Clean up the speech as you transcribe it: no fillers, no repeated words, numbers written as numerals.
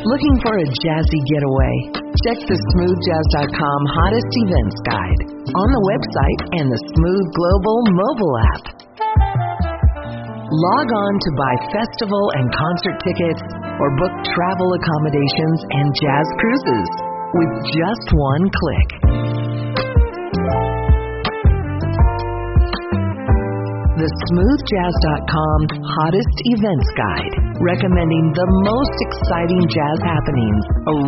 Looking for a jazzy getaway? Check the smoothjazz.com hottest events guide on the website and the Smooth Global mobile app. Log on to buy festival and concert tickets or book travel accommodations and jazz cruises with just one click. The smoothjazz.com hottest events guide, recommending the most exciting jazz happenings